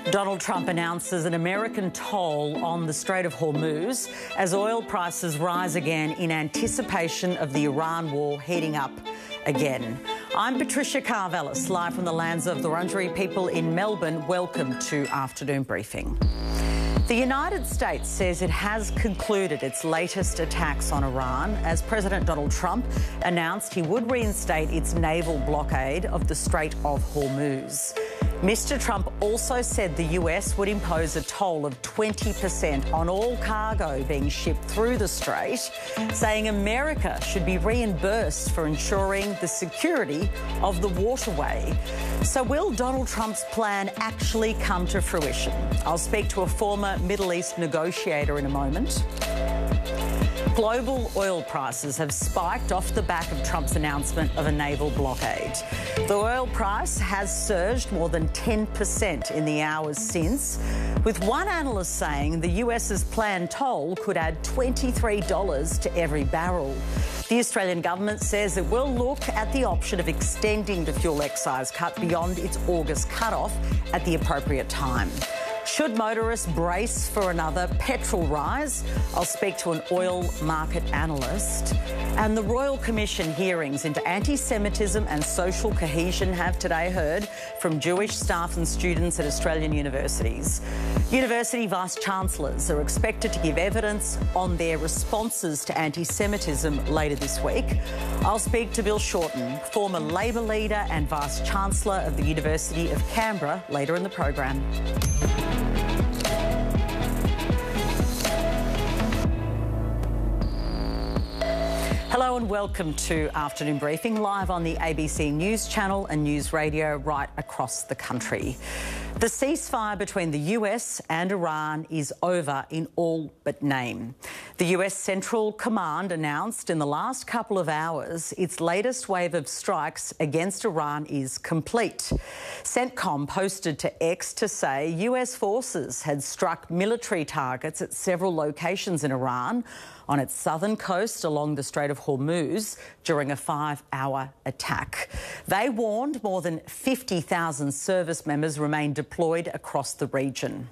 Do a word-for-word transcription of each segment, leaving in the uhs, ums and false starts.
Donald Trump announces an American toll on the Strait of Hormuz as oil prices rise again in anticipation of the Iran war heating up again. I'm Patricia Carvelis, live from the lands of the Wurundjeri people in Melbourne. Welcome to Afternoon Briefing. The United States says it has concluded its latest attacks on Iran as President Donald Trump announced he would reinstate its naval blockade of the Strait of Hormuz. Mister Trump also said the U S would impose a toll of twenty percent on all cargo being shipped through the strait, saying America should be reimbursed for ensuring the security of the waterway. So will Donald Trump's plan actually come to fruition? I'll speak to a former Middle East negotiator in a moment. Global oil prices have spiked off the back of Trump's announcement of a naval blockade. The oil price has surged more than ten percent in the hours since, with one analyst saying the US's planned toll could add twenty-three dollars to every barrel. The Australian government says it will look at the option of extending the fuel excise cut beyond its August cut-off at the appropriate time. Should motorists brace for another petrol rise? I'll speak to an oil market analyst. And the Royal Commission hearings into anti-Semitism and social cohesion have today heard from Jewish staff and students at Australian universities. University vice-chancellors are expected to give evidence on their responses to anti-Semitism later this week. I'll speak to Bill Shorten, former Labor leader and vice-chancellor of the University of Canberra, later in the program. Hello and welcome to Afternoon Briefing, live on the A B C News Channel and News Radio right across the country. The ceasefire between the U S and Iran is over in all but name. The U S Central Command announced in the last couple of hours its latest wave of strikes against Iran is complete. CENTCOM posted to X to say U S forces had struck military targets at several locations in Iran on its southern coast along the Strait of Hormuz during a five-hour attack. They warned more than fifty thousand service members remain deployed across the region.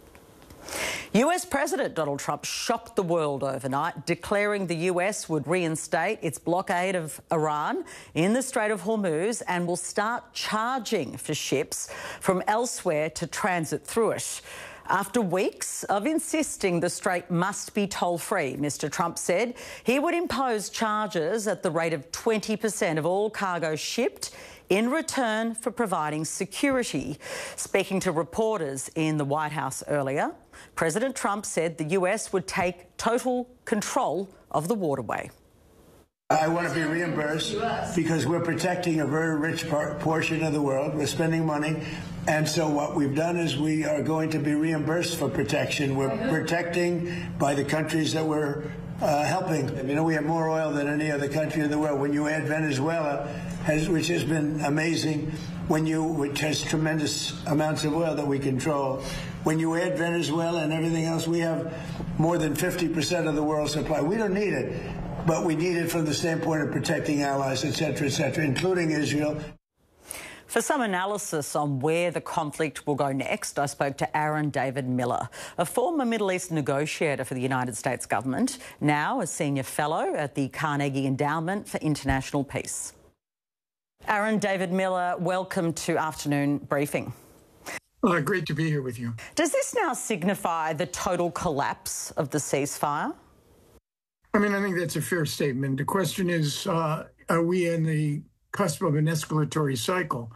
U S President Donald Trump shocked the world overnight, declaring the U S would reinstate its blockade of Iran in the Strait of Hormuz and will start charging for ships from elsewhere to transit through it. After weeks of insisting the strait must be toll-free, Mister Trump said he would impose charges at the rate of twenty percent of all cargo shipped in return for providing security. Speaking to reporters in the White House earlier, President Trump said the U S would take total control of the waterway. I want to be reimbursed because we're protecting a very rich part, portion of the world. We're spending money. And so what we've done is we are going to be reimbursed for protection. We're protecting by the countries that we're uh, helping. You know, we have more oil than any other country in the world. When you add Venezuela, has, which has been amazing, when you, which has tremendous amounts of oil that we control. When you add Venezuela and everything else, we have more than fifty percent of the world's supply. We don't need it. But we need it from the standpoint of protecting allies, et cetera, et cetera, including Israel. For some analysis on where the conflict will go next, I spoke to Aaron David Miller, a former Middle East negotiator for the United States government, now a senior fellow at the Carnegie Endowment for International Peace. Aaron David Miller, welcome to Afternoon Briefing. Well, great to be here with you. Does this now signify the total collapse of the ceasefire? I mean, I think that's a fair statement. The question is, uh, are we in the cusp of an escalatory cycle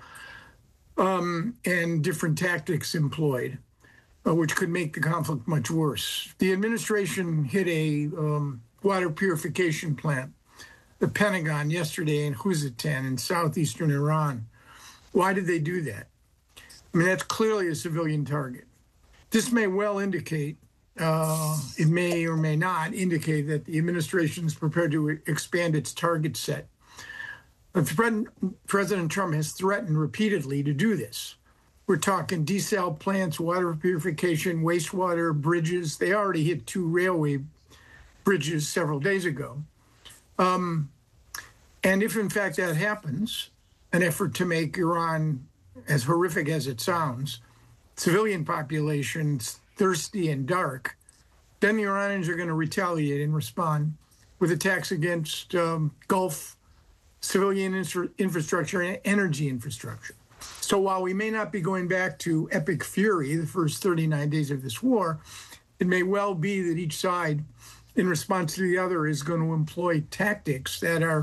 um, and different tactics employed, uh, which could make the conflict much worse? The administration hit a um, water purification plant, the Pentagon, yesterday in Khuzestan in southeastern Iran. Why did they do that? I mean, that's clearly a civilian target. This may well indicate Uh, it may or may not indicate that the administration is prepared to expand its target set. But President Trump has threatened repeatedly to do this. We're talking desal plants, water purification, wastewater, bridges. They already hit two railway bridges several days ago. Um, and if, in fact, that happens, an effort to make Iran, as horrific as it sounds, civilian populations thirsty and dark, then the Iranians are going to retaliate and respond with attacks against um, Gulf civilian infra- infrastructure and energy infrastructure. So while we may not be going back to epic fury the first thirty-nine days of this war, it may well be that each side, in response to the other, is going to employ tactics that are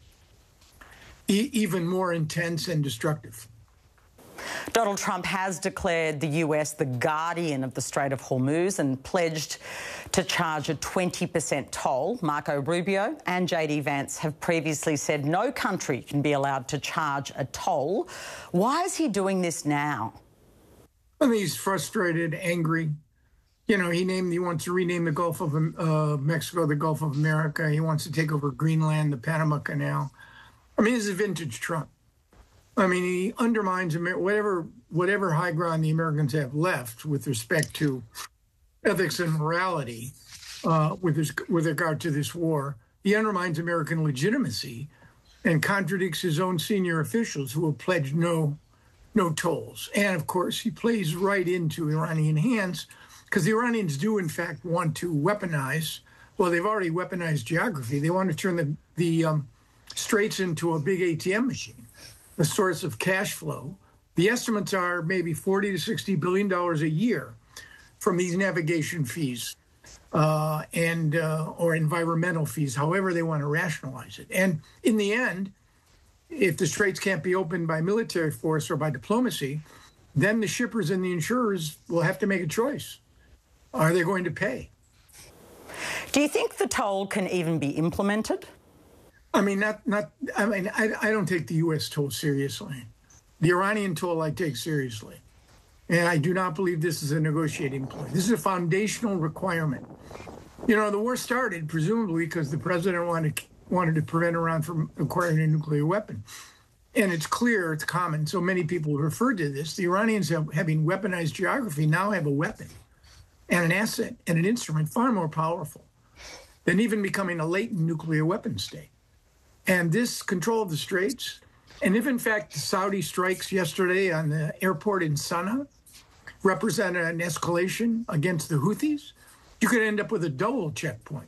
e- even more intense and destructive. Donald Trump has declared the U S the guardian of the Strait of Hormuz and pledged to charge a twenty percent toll. Marco Rubio and J D Vance have previously said no country can be allowed to charge a toll. Why is he doing this now? I mean, he's frustrated, angry. You know, he named, he wants to rename the Gulf of uh, Mexico the Gulf of America. He wants to take over Greenland, the Panama Canal. I mean, this is vintage Trump. I mean, he undermines Amer- whatever whatever high ground the Americans have left with respect to ethics and morality uh, with, his, with regard to this war. He undermines American legitimacy and contradicts his own senior officials who have pledged no, no tolls. And, of course, he plays right into Iranian hands because the Iranians do, in fact, want to weaponize. Well, they've already weaponized geography. They want to turn the, the um, straits into a big A T M machine, a source of cash flow. The estimates are maybe forty to sixty billion dollars a year from these navigation fees uh, and uh, or environmental fees, however they want to rationalize it. And in the end, if the straits can't be opened by military force or by diplomacy, then the shippers and the insurers will have to make a choice. Are they going to pay? Do you think the toll can even be implemented? I mean, not, not, I mean, I, I don't take the U S toll seriously. The Iranian toll I take seriously. And I do not believe this is a negotiating point. This is a foundational requirement. You know, the war started presumably because the president wanted, wanted to prevent Iran from acquiring a nuclear weapon. And it's clear, it's common, so many people referred to this. The Iranians, have, having weaponized geography, now have a weapon and an asset and an instrument far more powerful than even becoming a latent nuclear weapon state. And this control of the straits, and if in fact the Saudi strikes yesterday on the airport in Sana'a represent an escalation against the Houthis, you could end up with a double checkpoint.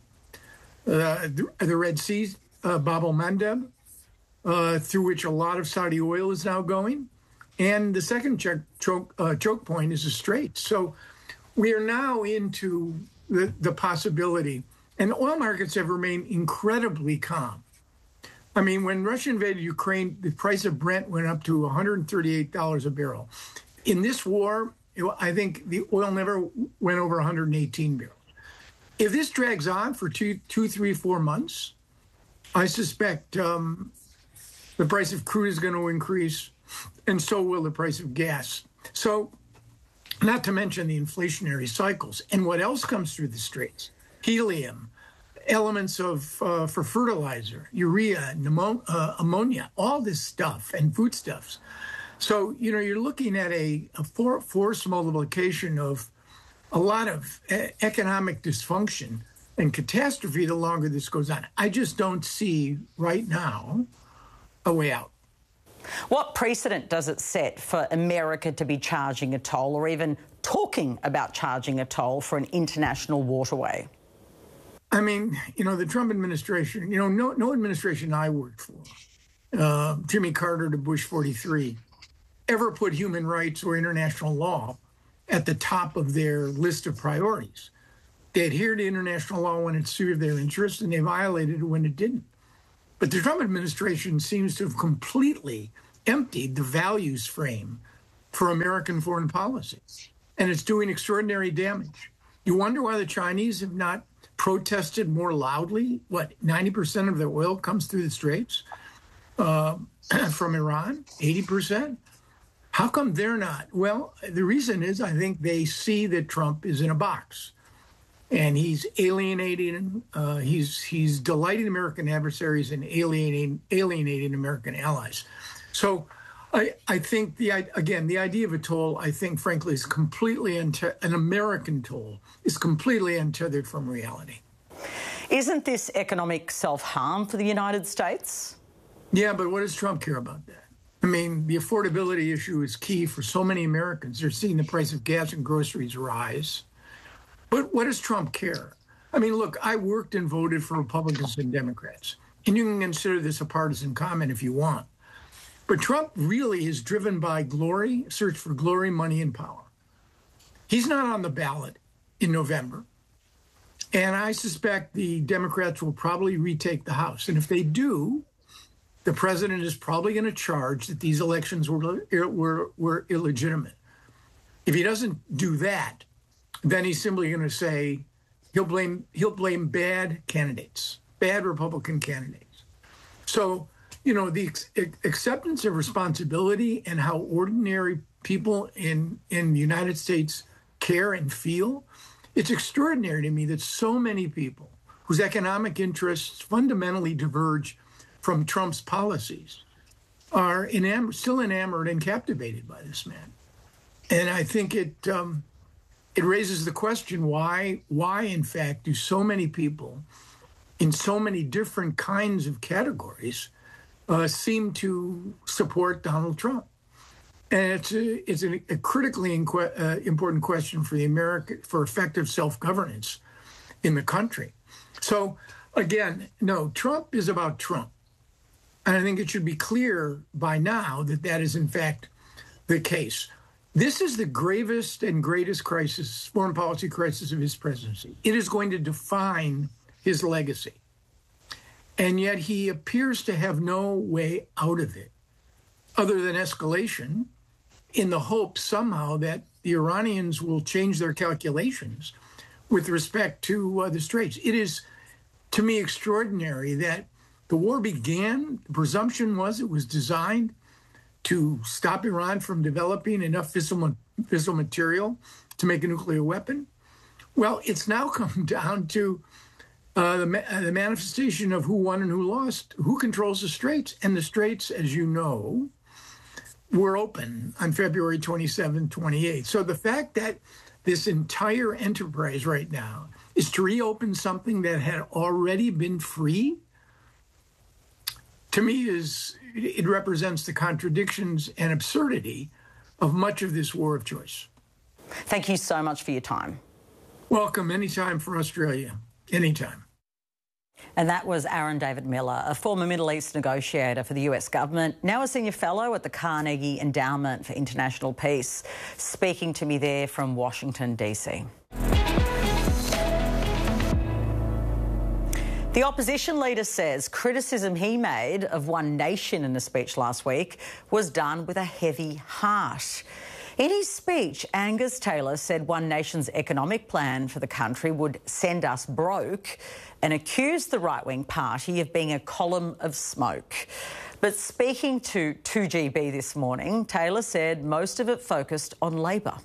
Uh, the, the Red Sea, uh, Bab el-Mandeb, uh, through which a lot of Saudi oil is now going. And the second check, choke, uh, choke point is the Straits. So we are now into the, the possibility, and oil markets have remained incredibly calm. I mean, when Russia invaded Ukraine, the price of Brent went up to one hundred thirty-eight dollars a barrel. In this war, I think the oil never went over one hundred eighteen barrels. If this drags on for two, two, three, four months, I suspect um, the price of crude is going to increase, and so will the price of gas. So, not to mention the inflationary cycles. And what else comes through the straits? Helium, elements of uh, for fertilizer, urea, pneumo- uh, ammonia, all this stuff, and foodstuffs. So, you know, you're looking at a, a for, force multiplication of a lot of e- economic dysfunction and catastrophe the longer this goes on. I just don't see right now a way out. What precedent does it set for America to be charging a toll or even talking about charging a toll for an international waterway? I mean, you know, the Trump administration, you know, no, no administration I worked for, uh, Jimmy Carter to Bush forty-three, ever put human rights or international law at the top of their list of priorities. They adhered to international law when it served their interests, and they violated it when it didn't. But the Trump administration seems to have completely emptied the values frame for American foreign policy, and it's doing extraordinary damage. You wonder why the Chinese have not protested more loudly. What, ninety percent of their oil comes through the straits uh, from Iran, eighty percent? How come they're not? Well, the reason is I think they see that Trump is in a box. And he's alienating, uh, he's he's delighting American adversaries and alienating alienating American allies. So I I think, the again, the idea of a toll, I think, frankly, is completely, unte- an American toll is completely untethered from reality. Isn't this economic self-harm for the United States? Yeah, but what does Trump care about that? I mean, the affordability issue is key for so many Americans. They're seeing the price of gas and groceries rise. But what does Trump care? I mean, look, I worked and voted for Republicans and Democrats, and you can consider this a partisan comment if you want. But Trump really is driven by glory, search for glory, money, and power. He's not on the ballot in November. And I suspect the Democrats will probably retake the House. And if they do, the president is probably going to charge that these elections were, were, were illegitimate. If he doesn't do that, then he's simply going to say he'll blame he'll blame bad candidates, bad Republican candidates. So, you know, the ex- acceptance of responsibility and how ordinary people in, in the United States care and feel, it's extraordinary to me that so many people whose economic interests fundamentally diverge from Trump's policies are enam- still enamored and captivated by this man. And I think it um, it raises the question, why, why, in fact, do so many people in so many different kinds of categories uh, seem to support Donald Trump? And it's a, it's a, a critically inque- uh, important question for the America, for effective self-governance in the country. So, again, no, Trump is about Trump. And I think it should be clear by now that that is, in fact, the case. This is the gravest and greatest crisis, foreign policy crisis of his presidency. It is going to define his legacy. And yet he appears to have no way out of it other than escalation, in the hope somehow that the Iranians will change their calculations with respect to uh, the Straits. It is, to me, extraordinary that the war began. The presumption was it was designed to stop Iran from developing enough fissile, fissile material to make a nuclear weapon. Well, it's now come down to uh, the, ma- the manifestation of who won and who lost, who controls the Straits. And the Straits, as you know, were open on February twenty-seventh, twenty-eighth. So the fact that this entire enterprise right now is to reopen something that had already been free, to me, is it represents the contradictions and absurdity of much of this war of choice. Thank you so much for your time. Welcome anytime for Australia, anytime. And that was Aaron David Miller, a former Middle East negotiator for the U S government, now a senior fellow at the Carnegie Endowment for International Peace, speaking to me there from Washington, D C. The opposition leader says criticism he made of One Nation in a speech last week was done with a heavy heart. In his speech, Angus Taylor said One Nation's economic plan for the country would send us broke and accused the right-wing party of being a column of smoke. But speaking to two G B this morning, Taylor said most of it focused on Labor.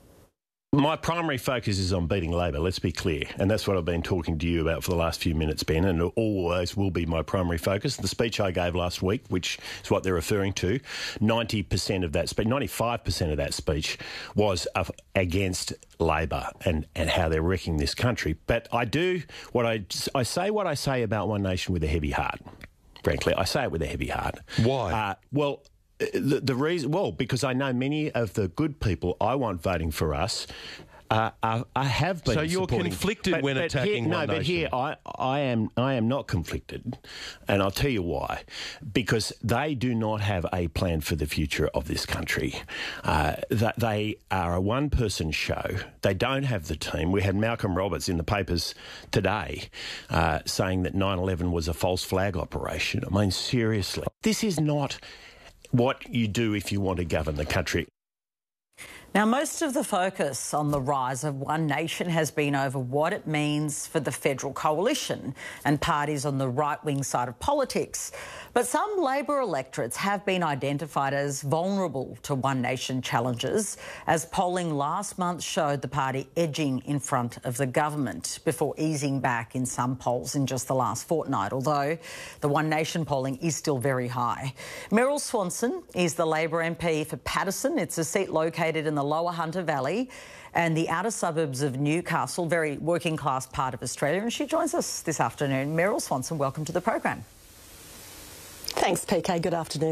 My primary focus is on beating Labor, let's be clear. And that's what I've been talking to you about for the last few minutes, Ben, and it always will be my primary focus. The speech I gave last week, which is what they're referring to, ninety percent of that speech, ninety-five percent of that speech was uh, against Labor and, and how they're wrecking this country. But I do what I, I say what I say about One Nation with a heavy heart, frankly. I say it with a heavy heart. Why? Uh, well... The, the reason, well, because I know many of the good people I want voting for us uh, are, I have been. So you're supporting. conflicted but, when but attacking here, One No, Nation. but here I, I am. I am not conflicted, and I'll tell you why. Because they do not have a plan for the future of this country. Uh, that they are a one-person show. They don't have the team. We had Malcolm Roberts in the papers today uh, saying that nine eleven was a false flag operation. I mean, seriously, this is not what you do if you want to govern the country. Now, most of the focus on the rise of One Nation has been over what it means for the federal coalition and parties on the right-wing side of politics. But some Labor electorates have been identified as vulnerable to One Nation challenges, as polling last month showed the party edging in front of the government before easing back in some polls in just the last fortnight, although the One Nation polling is still very high. Meryl Swanson is the Labor M P for Paterson. It's a seat located in the Lower Hunter Valley and the outer suburbs of Newcastle, very working class part of Australia, and she joins us this afternoon. Meryl Swanson, welcome to the program. Thanks, P K. Good afternoon.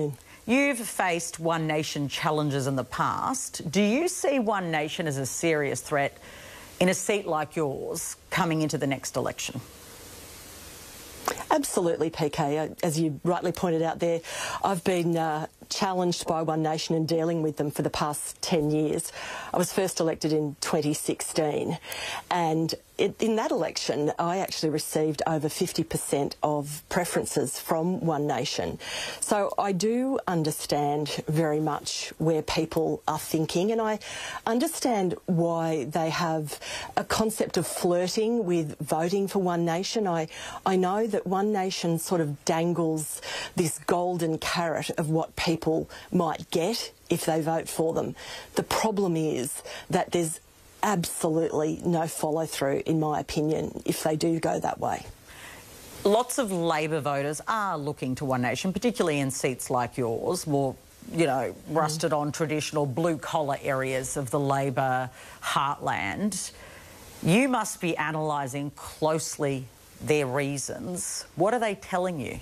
You've faced One Nation challenges in the past. Do you see One Nation as a serious threat in a seat like yours coming into the next election? Absolutely, P K. As you rightly pointed out there, I've been uh, challenged by One Nation and dealing with them for the past ten years. I was first elected in twenty sixteen, and it, in that election I actually received over fifty percent of preferences from One Nation. So I do understand very much where people are thinking, and I understand why they have a concept of flirting with voting for One Nation. I, I know that One Nation sort of dangles this golden carrot of what people might get if they vote for them. The problem is that there's absolutely no follow-through, in my opinion, if they do go that way. Lots of Labor voters are looking to One Nation, particularly in seats like yours, more, you know, rusted on traditional blue-collar areas of the Labor heartland. You must be analysing closely their reasons. What are they telling you?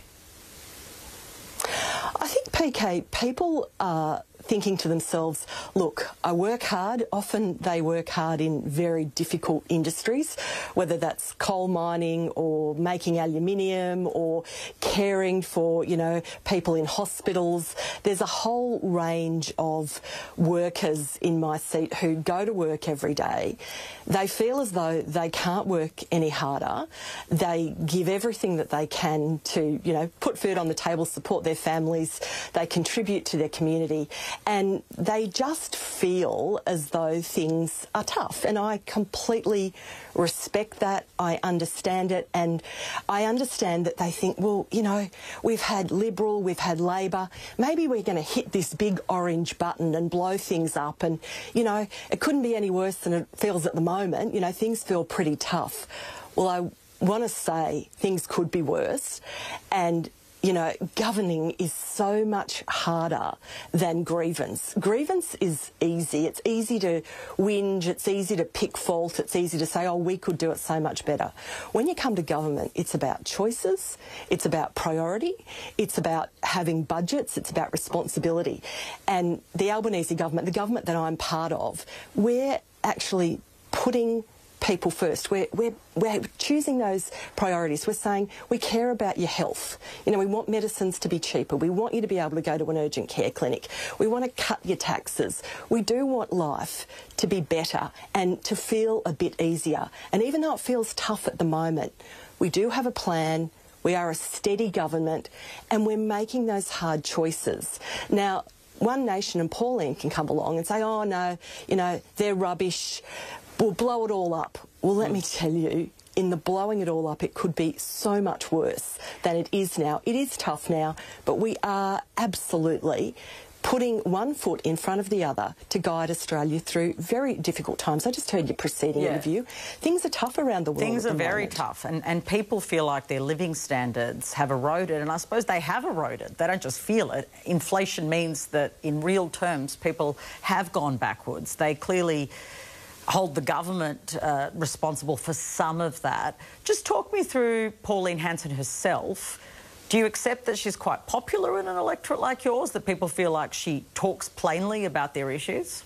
I think, P K, people are thinking to themselves, look, I work hard. Often they work hard in very difficult industries, whether that's coal mining or making aluminium or caring for, you know, people in hospitals. There's a whole range of workers in my seat who go to work every day. They feel as though they can't work any harder. They give everything that they can to, you know, put food on the table, support their families. They contribute to their community. And they just feel as though things are tough. And I completely respect that. I understand it. And I understand that they think, well, you know, we've had Liberal, we've had Labor. Maybe we're going to hit this big orange button and blow things up. And, you know, it couldn't be any worse than it feels at the moment. You know, things feel pretty tough. Well, I want to say things could be worse. And you know, governing is so much harder than grievance. Grievance is easy. It's easy to whinge. It's easy to pick fault. It's easy to say, oh, we could do it so much better. When you come to government, it's about choices. It's about priority. It's about having budgets. It's about responsibility. And the Albanese government, the government that I'm part of, we're actually putting people first. We're, we're, we're choosing those priorities. We're saying we care about your health. You know, we want medicines to be cheaper. We want you to be able to go to an urgent care clinic. We want to cut your taxes. We do want life to be better and to feel a bit easier. And even though it feels tough at the moment, we do have a plan. We are a steady government and we're making those hard choices. Now, One Nation and Pauline can come along and say, oh, no, you know, they're rubbish. We'll blow it all up. Well, let me tell you, in the blowing it all up, it could be so much worse than it is now. It is tough now, but we are absolutely putting one foot in front of the other to guide Australia through very difficult times. I just heard your preceding yeah. interview. Things are tough around the world. Things are very moment. tough, and, and people feel like their living standards have eroded, and I suppose they have eroded. They don't just feel it. Inflation means that in real terms, people have gone backwards. They clearly hold the government uh, responsible for some of that. Just talk me through Pauline Hanson herself. Do you accept that she's quite popular in an electorate like yours, that people feel like she talks plainly about their issues?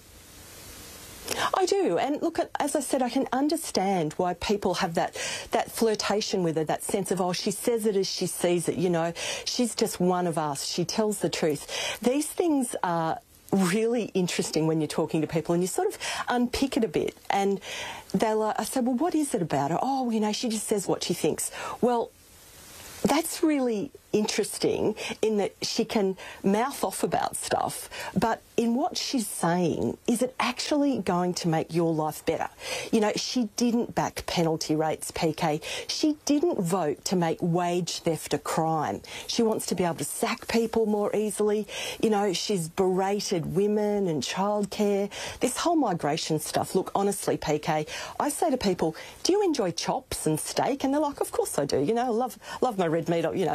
I do, and look, as I said, I can understand why people have that that flirtation with her, that sense of, oh, she says it as she sees it, you know, she's just one of us, she tells the truth. These things are really interesting when you're talking to people and you sort of unpick it a bit, and they're like, I say, well, what is it about her? Oh, you know, she just says what she thinks. Well, that's really interesting in that she can mouth off about stuff, but in what she's saying, is it actually going to make your life better? You know, she didn't back penalty rates, P K. She didn't vote to make wage theft a crime. She wants to be able to sack people more easily. You know, she's berated women and childcare. This whole migration stuff, look, honestly, P K, I say to people, do you enjoy chops and steak? And they're like, of course I do. You know, I love, love my red meat. You know, we're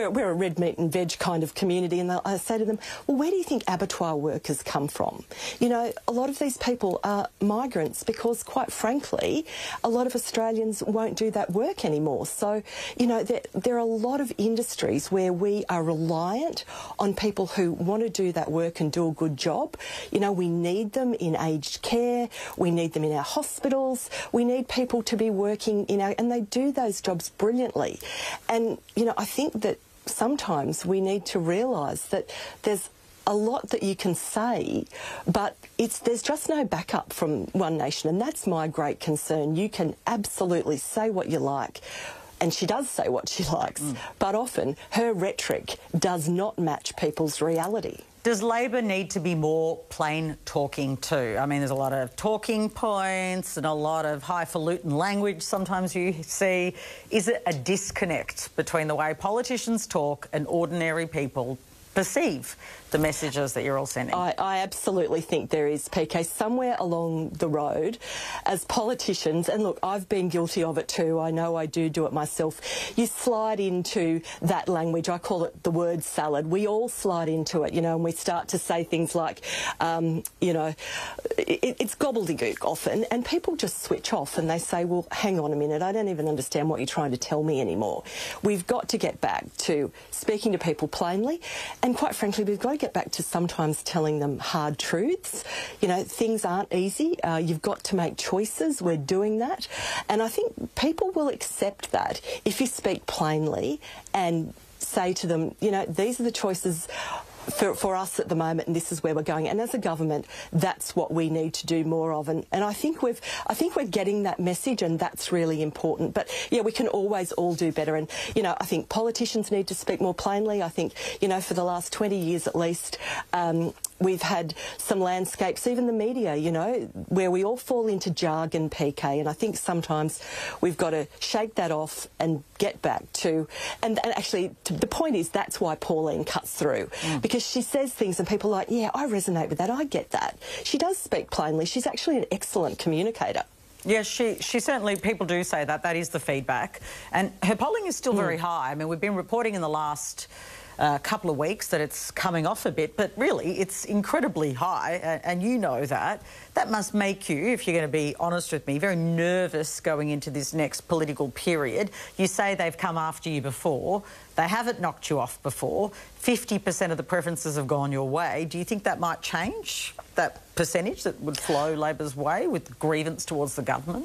we're, we're a red meat and veg kind of community, and I say to them, well, where do you think abattoir workers come from? You know, a lot of these people are migrants because, quite frankly, a lot of Australians won't do that work anymore. So, you know, there, there are a lot of industries where we are reliant on people who want to do that work and do a good job. You know, we need them in aged care, we need them in our hospitals, we need people to be working in our, and they do those jobs brilliantly. And, you know, I think that sometimes we need to realise that there's a lot that you can say, but it's there's just no backup from One Nation, and that's my great concern. You can absolutely say what you like, and she does say what she likes, mm. but often her rhetoric does not match people's reality. Does Labor need to be more plain talking too? I mean, there's a lot of talking points and a lot of highfalutin language sometimes you see. Is it a disconnect between the way politicians talk and ordinary people perceive the messages that you're all sending? I, I absolutely think there is, P K. Somewhere along the road, as politicians, and look, I've been guilty of it too, I know I do do it myself, you slide into that language. I call it the word salad. We all slide into it, you know, and we start to say things like, um, you know, it, it's gobbledygook often, and people just switch off and they say, well, hang on a minute, I don't even understand what you're trying to tell me anymore. We've got to get back to speaking to people plainly, and quite frankly, we've got to get back to sometimes telling them hard truths. You know, things aren't easy. Uh, you've got to make choices. We're doing that. And I think people will accept that if you speak plainly and say to them, you know, these are the choices For, for us at the moment, and this is where we're going. And as a government, that's what we need to do more of. And, and I think we've, I think we're getting that message, and that's really important. But yeah, we can always all do better. And you know, I think politicians need to speak more plainly. I think, you know, for the last twenty years at least, um, we've had some landscapes, even the media, you know, where we all fall into jargon, P K. And I think sometimes we've got to shake that off and get back to, and, and actually, to, the point is that's why Pauline cuts through. Mm. Because she says things and people are like, yeah, I resonate with that, I get that. She does speak plainly. She's actually an excellent communicator. Yes, she, she certainly, people do say that. That is the feedback. And her polling is still mm. very high. I mean, we've been reporting in the last uh, couple of weeks that it's coming off a bit, but really it's incredibly high, and, and you know that. That must make you, if you're going to be honest with me, very nervous going into this next political period. You say they've come after you before. They haven't knocked you off before. fifty percent of the preferences have gone your way. Do you think that might change, that percentage that would flow Labor's way with grievance towards the government?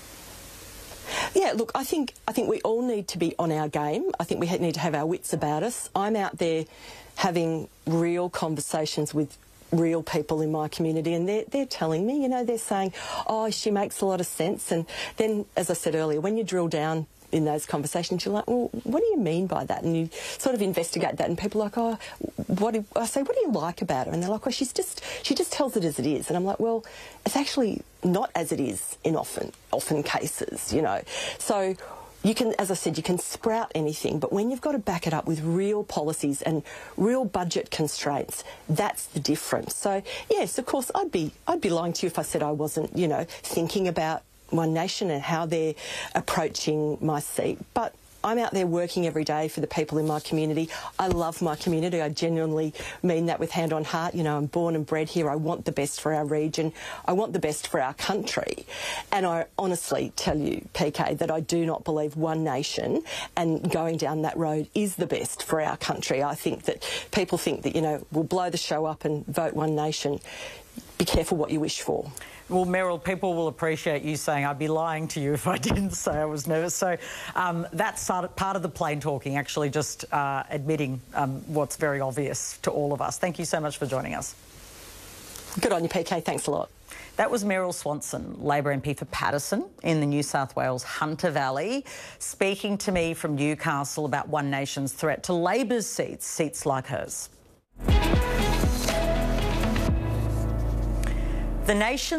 Yeah, look, I think I think we all need to be on our game. I think we need to have our wits about us. I'm out there having real conversations with real people in my community, and they're, they're telling me, you know, they're saying, oh, she makes a lot of sense. And then, as I said earlier, when you drill down in those conversations, you're like, well, what do you mean by that? And you sort of investigate that, and people are like, oh, what do, I say, what do you like about her? And they're like, well, she's just, she just tells it as it is. And I'm like, well, it's actually not as it is in often, often cases, you know. So you can, as I said, you can sprout anything, but when you've got to back it up with real policies and real budget constraints, that's the difference. So yes, of course, I'd be, I'd be lying to you if I said I wasn't, you know, thinking about One Nation and how they're approaching my seat. But I'm out there working every day for the people in my community. I love my community. I genuinely mean that with hand on heart. You know, I'm born and bred here. I want the best for our region. I want the best for our country. And I honestly tell you, P K, that I do not believe One Nation and going down that road is the best for our country. I think that people think that, you know, we'll blow the show up and vote One Nation. Be careful what you wish for. Well, Meryl, people will appreciate you saying I'd be lying to you if I didn't say I was nervous. So um, that's part of the plain talking, actually just uh, admitting um, what's very obvious to all of us. Thank you so much for joining us. Good on you, P K. Thanks a lot. That was Meryl Swanson, Labor M P for Paterson in the New South Wales Hunter Valley, speaking to me from Newcastle about One Nation's threat to Labor's seats, seats like hers. The nation